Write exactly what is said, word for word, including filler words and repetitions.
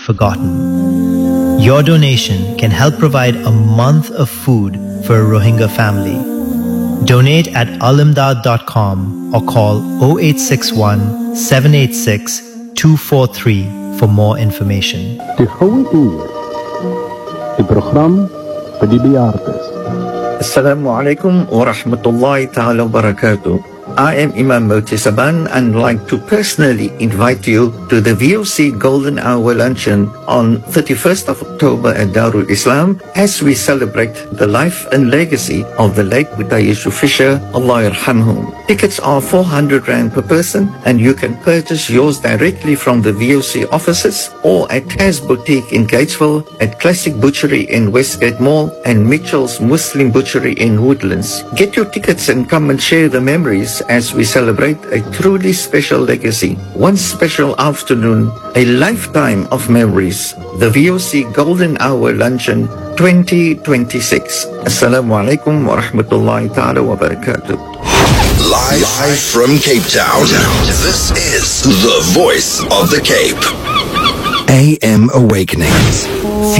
forgotten. Your donation can help provide a month of food for a Rohingya family. Donate at alimdad dot com or call zero eight six one, seven eight six, two four three for more information. Die Goue Uur, die program vir die bejaardes. Assalamu alaikum wa rahmatullahi ta'ala wa barakatuh. I am Imam Moti Saban and like to personally invite you to the V O C Golden Hour Luncheon on thirty-first of October at Darul Islam as we celebrate the life and legacy of the late Buddha Yusuf Fisher, Allah yarhamhum. Tickets are four hundred rand per person and you can purchase yours directly from the V O C offices or at Taz Boutique in Gatesville, at Classic Butchery in Westgate Mall and Mitchell's Muslim Butchery in Woodlands. Get your tickets and come and share the memories as we celebrate a truly special legacy. One special afternoon, a lifetime of memories. The V O C Golden Hour Luncheon twenty twenty-six. Assalamu alaikum wa rahmatullahi ta'ala wa barakatuh. Live, Live from Cape Town. This is the voice of the Cape. A M Awakenings.